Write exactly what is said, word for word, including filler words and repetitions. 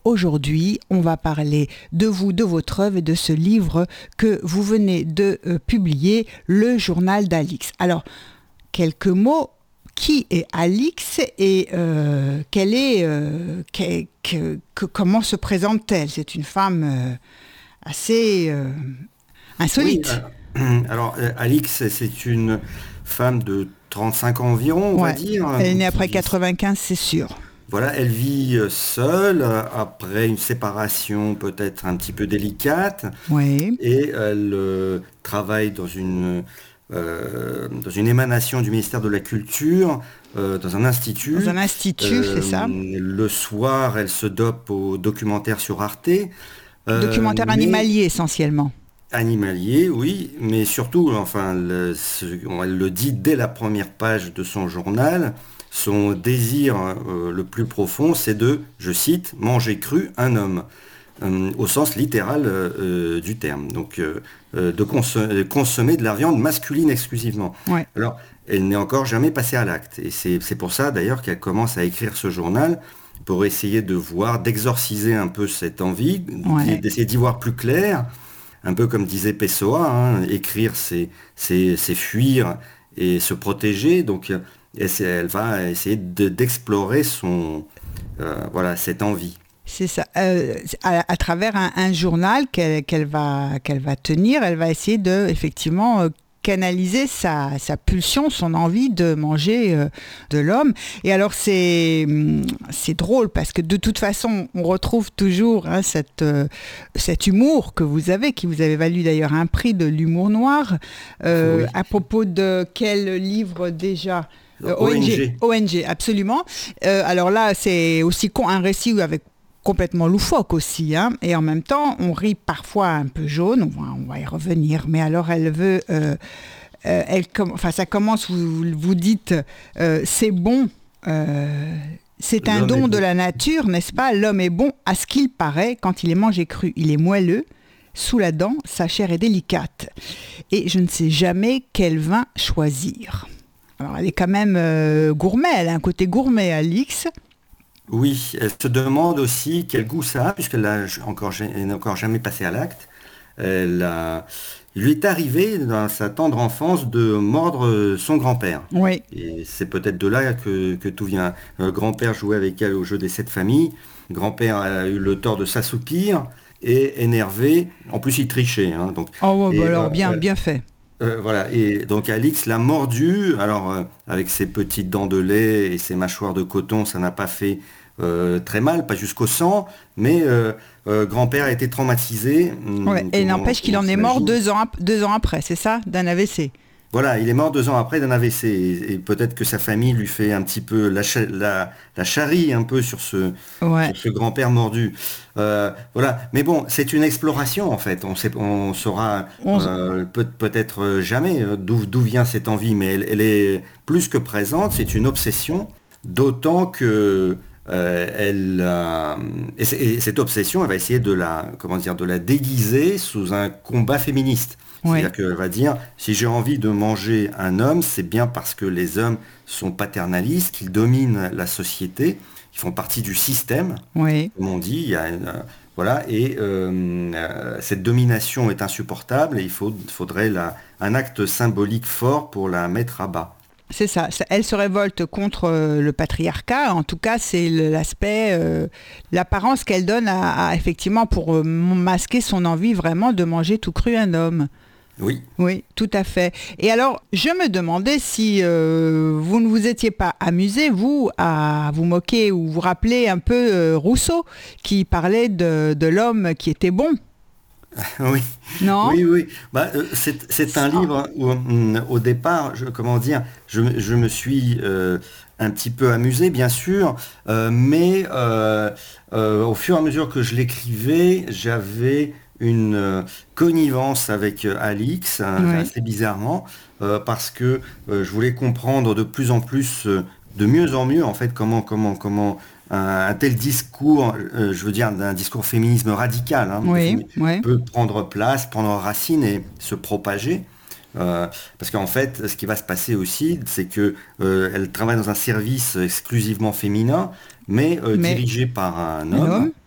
aujourd'hui, on va parler de vous, de votre œuvre et de ce livre que vous venez de euh, publier, Le Journal d'Alix. Alors, quelques mots. Qui est Alix et euh, quelle est, euh, que, que, que, comment se présente-t-elle? C'est une femme euh, assez euh, insolite. Oui, euh, alors euh, Alix, c'est une femme de trente-cinq ans environ, on ouais. va dire. Elle est née qui après vit... quatre-vingt-quinze, c'est sûr. Voilà, elle vit seule après une séparation peut-être un petit peu délicate. Oui. Et elle euh, travaille dans une Euh, dans une émanation du ministère de la Culture, euh, dans un institut. Dans un institut, Euh, c'est ça. le soir, elle se dope au documentaire sur Arte. Euh, Documentaire mais... animalier essentiellement. Animalier, oui, mais surtout, enfin, le, ce, elle le dit dès la première page de son journal, son désir euh, le plus profond, c'est de, je cite, manger cru un homme. Euh, au sens littéral euh, du terme, donc euh, de, conso- de consommer de la viande masculine exclusivement. Ouais. Alors, elle n'est encore jamais passée à l'acte, et c'est, c'est pour ça d'ailleurs qu'elle commence à écrire ce journal, pour essayer de voir, d'exorciser un peu cette envie, ouais. d'essayer d'y voir plus clair, un peu comme disait Pessoa, hein, écrire c'est, c'est, c'est fuir et se protéger, donc elle, elle va essayer de, d'explorer son, euh, voilà, cette envie. C'est ça. Euh, à, à travers un, un journal qu'elle, qu'elle, va, qu'elle va tenir, elle va essayer de, effectivement, euh, canaliser sa, sa pulsion, son envie de manger euh, de l'homme. Et alors, c'est, c'est drôle parce que de toute façon, on retrouve toujours hein, cette, euh, cet humour que vous avez, qui vous avez valu d'ailleurs un prix de l'humour noir. Euh, oui. À propos de quel livre déjà ? Euh, O N G. O N G, absolument. Euh, alors là, c'est aussi un récit avec complètement loufoque aussi, hein, et en même temps, on rit parfois un peu jaune, on va, on va y revenir, mais alors elle veut, euh, euh, elle com- enfin ça commence, vous, vous dites, euh, c'est bon, euh, c'est un L'homme don est de bon. la nature, n'est-ce pas? L'homme est bon à ce qu'il paraît quand il est mangé cru, il est moelleux, sous la dent, sa chair est délicate, et je ne sais jamais quel vin choisir. Alors elle est quand même euh, gourmet, elle a un côté gourmet, Alix. Oui, elle se demande aussi quel goût ça a, puisqu'elle n'a encore, encore jamais passé à l'acte. Elle a, il lui est arrivé, dans sa tendre enfance, de mordre son grand-père. Oui. Et c'est peut-être de là que, que tout vient. Le grand-père jouait avec elle au jeu des sept familles. Le grand-père a eu le tort de s'assoupir, et énervé, en plus il trichait. Hein, donc, oh, et, bah alors euh, bien, euh, bien fait. Euh, voilà, et donc Alix l'a mordu, alors euh, avec ses petites dents de lait et ses mâchoires de coton, ça n'a pas fait euh, très mal, pas jusqu'au sang, mais euh, euh, grand-père a été traumatisé. Ouais, et n'empêche qu'il en est mort deux ans, deux ans après, c'est ça, d'un A V C. Voilà, il est mort deux ans après d'un A V C, et, et peut-être que sa famille lui fait un petit peu la, cha- la, la charrie un peu sur ce, ouais. sur ce grand-père mordu. Euh, voilà, mais bon, c'est une exploration en fait. On sait, on saura on... Euh, peut, peut-être jamais d'où, d'où vient cette envie, mais elle, elle est plus que présente. C'est une obsession, d'autant que euh, elle euh, et, et cette obsession, elle va essayer de la, comment dire, de la déguiser sous un combat féministe. C'est-à-dire ouais. qu'elle va dire, si j'ai envie de manger un homme, c'est bien parce que les hommes sont paternalistes, qu'ils dominent la société, ils font partie du système, oui. comme on dit. Il y a une, euh, voilà, et euh, euh, cette domination est insupportable et il faut, faudrait la, un acte symbolique fort pour la mettre à bas. C'est ça, elle se révolte contre euh, le patriarcat, en tout cas c'est l'aspect, euh, l'apparence qu'elle donne à, à, effectivement pour euh, masquer son envie vraiment de manger tout cru un homme. Oui. Oui, tout à fait. Et alors, je me demandais si euh, vous ne vous étiez pas amusé, vous, à vous moquer ou vous rappeler un peu euh, Rousseau, qui parlait de, de l'homme qui était bon. Oui. Non. Oui, oui. Bah, euh, c'est, c'est un livre où, hum, au départ, je, comment dire, je, je me suis euh, un petit peu amusé, bien sûr, euh, mais euh, euh, au fur et à mesure que je l'écrivais, j'avais une euh, connivence avec euh, Alix, hein, oui. assez bizarrement, euh, parce que euh, je voulais comprendre de plus en plus, euh, de mieux en mieux, en fait, comment, comment, comment un, un tel discours, euh, je veux dire, d'un discours féminisme radical, hein, oui, oui. peut prendre place, prendre racine et se propager. Euh, parce qu'en fait, ce qui va se passer aussi, c'est que euh, elle travaille dans un service exclusivement féminin, mais, euh, mais dirigé par un homme. homme.